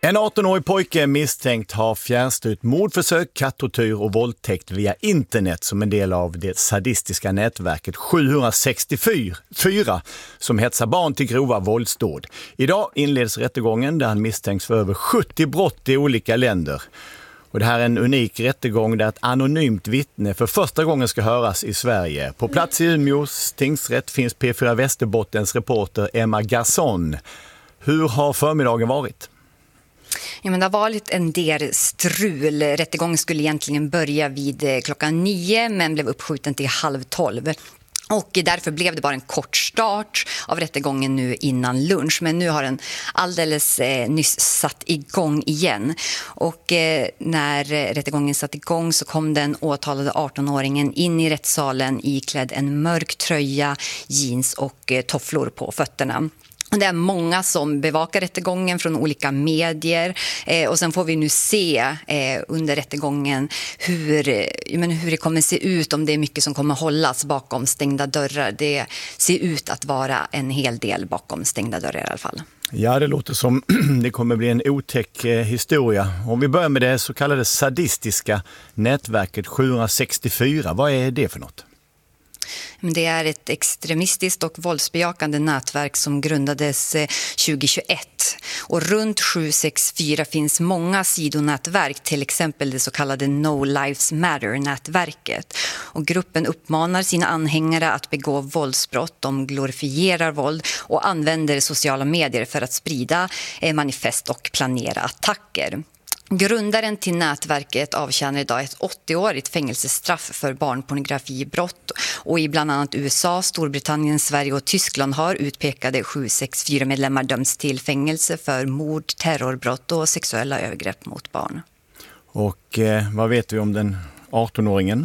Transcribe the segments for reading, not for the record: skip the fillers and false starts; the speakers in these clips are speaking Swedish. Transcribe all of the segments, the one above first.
En 18-årig pojke misstänkt har fjärrstyrt mordförsök, kattortyr och våldtäkt via internet som en del av det sadistiska nätverket 764 som hetsar barn till grova våldsdåd. Idag inleds rättegången där han misstänks för över 70 brott i olika länder. Och det här är en unik rättegång där ett anonymt vittne för första gången ska höras i Sverige. På plats i Umeås tingsrätt finns P4 Västerbottens reporter Emma Gasson. Hur har förmiddagen varit? Ja, men det har varit en del strul. Rättegången skulle egentligen börja vid klockan 9 men blev uppskjuten till 11:30. Och därför blev det bara en kort start av rättegången nu innan lunch. Men nu har den alldeles nyss satt igång igen. Och när rättegången satt igång så kom den åtalade 18-åringen in i rättssalen iklädd en mörk tröja, jeans och tofflor på fötterna. Det är många som bevakar rättegången från olika medier och sen får vi nu se under rättegången hur det kommer se ut, om det är mycket som kommer hållas bakom stängda dörrar. Det ser ut att vara en hel del bakom stängda dörrar i alla fall. Ja, det låter som det kommer bli en otäck historia. Om vi börjar med det så kallade sadistiska nätverket 764, vad är det för något? Det är ett extremistiskt och våldsbejakande nätverk som grundades 2021. Och runt 764 finns många sidonätverk, till exempel det så kallade No Lives Matter-nätverket. Och gruppen uppmanar sina anhängare att begå våldsbrott, de glorifierar våld och använder sociala medier för att sprida manifest och planera attacker. Grundaren till nätverket avtjänar idag ett 80-årigt fängelsestraff för barnpornografibrott och i bland annat USA, Storbritannien, Sverige och Tyskland har utpekade 764-medlemmar dömts till fängelse för mord, terrorbrott och sexuella övergrepp mot barn. Och vad vet vi om den 18-åringen?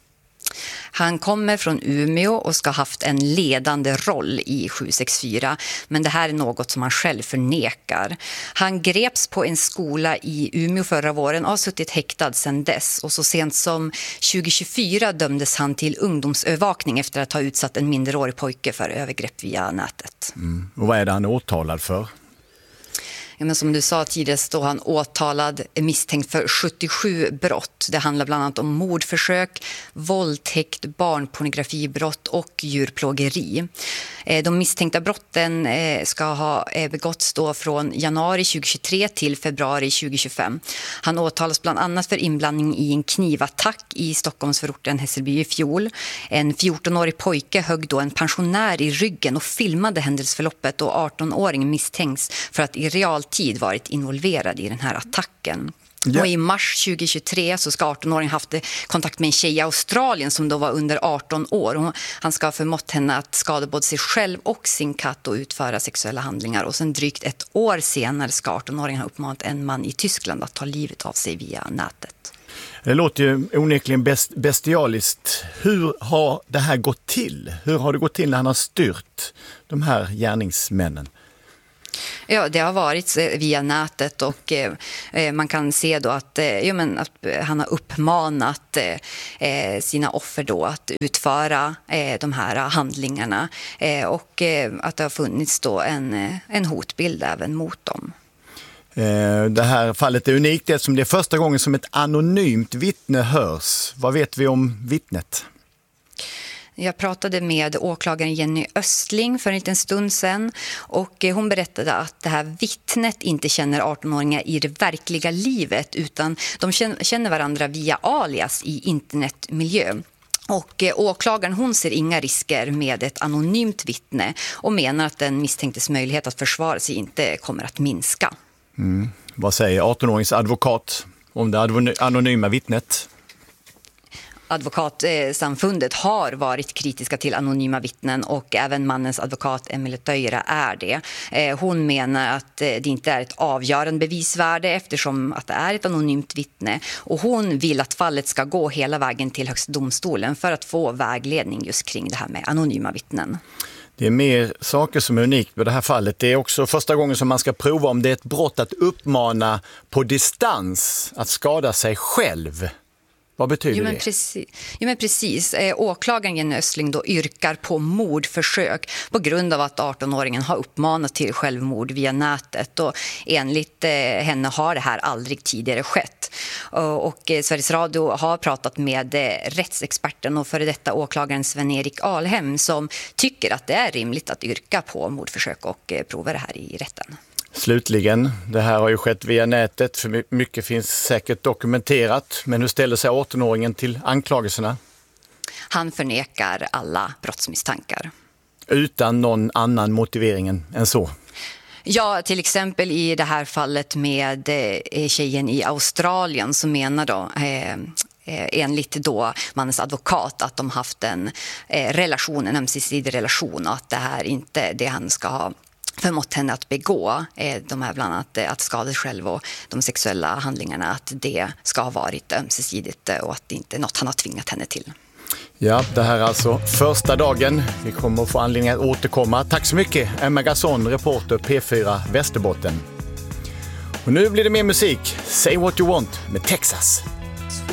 Han kommer från Umeå och ska ha haft en ledande roll i 764, men det här är något som han själv förnekar. Han greps på en skola i Umeå förra våren och har suttit häktad sedan dess. Och så sent som 2024 dömdes han till ungdomsövervakning efter att ha utsatt en minderårig pojke för övergrepp via nätet. Och vad är det han är åtalad för? Ja, men som du sa tidigare står han åtalad misstänkt för 77 brott. Det handlar bland annat om mordförsök, våldtäkt, barnpornografibrott och djurplågeri. De misstänkta brotten ska ha begåtts då från januari 2023 till februari 2025. Han åtalas bland annat för inblandning i en knivattack i Stockholmsförorten Hässelby i fjol. En 14-årig pojke högg då en pensionär i ryggen och filmade händelseförloppet, och 18-åringen misstänks för att i realtid varit involverad i den här attacken. Ja. Och i mars 2023 så ska 18-åringen haft kontakt med en tjej i Australien som då var under 18 år. Och han ska ha förmått henne att skada både sig själv och sin katt och utföra sexuella handlingar. Och sen drygt ett år senare ska 18-åringen ha uppmanat en man i Tyskland att ta livet av sig via nätet. Det låter ju onekligen bestialiskt. Hur har det här gått till? Hur har det gått till när han har styrt de här gärningsmännen? Ja, det har varit via nätet och man kan se då att han har uppmanat sina offer då att utföra de här handlingarna och att det har funnits då en hotbild även mot dem. Det här fallet är unikt eftersom det är första gången som ett anonymt vittne hörs. Vad vet vi om vittnet? Jag pratade med åklagaren Jenny Östling för en liten stund sedan och hon berättade att det här vittnet inte känner 18-åringar i det verkliga livet utan de känner varandra via alias i internetmiljö. Och åklagaren hon ser inga risker med ett anonymt vittne och menar att den misstänktes möjlighet att försvara sig inte kommer att minska. Vad säger 18-åringens advokat om det anonyma vittnet? Advokatsamfundet har varit kritiska till anonyma vittnen och även mannens advokat Emilie Töyrä är det. Hon menar att det inte är ett avgörande bevisvärde eftersom att det är ett anonymt vittne och hon vill att fallet ska gå hela vägen till Högsta domstolen för att få vägledning just kring det här med anonyma vittnen. Det är mer saker som är unikt med det här fallet. Det är också första gången som man ska prova om det är ett brott att uppmana på distans att skada sig själv. Vad betyder det? Precis. Åklagaren Jenny Östling då yrkar på mordförsök på grund av att 18-åringen har uppmanat till självmord via nätet. Och enligt henne har det här aldrig tidigare skett. Och Sveriges Radio har pratat med rättsexperten och före detta åklagaren Sven-Erik Alhem som tycker att det är rimligt att yrka på mordförsök och prova det här i rätten. Slutligen, det här har ju skett via nätet, för mycket finns säkert dokumenterat. Men hur ställer sig 18-åringen till anklagelserna? Han förnekar alla brottsmisstankar. Utan någon annan motivering än så? Ja, till exempel i det här fallet med tjejen i Australien som menar då... enligt då mannens advokat att de haft en ömsesidig relation och att det här inte det han ska ha förmått henne att begå, de här bland annat att skada sig själv och de sexuella handlingarna, att det ska ha varit ömsesidigt och att det inte är något han har tvingat henne till. Ja, det här är alltså första dagen. Vi kommer att få anledning att återkomma. Tack så mycket, Emma Gasson, reporter P4 Västerbotten. Och nu blir det mer musik. Say What You Want med Texas.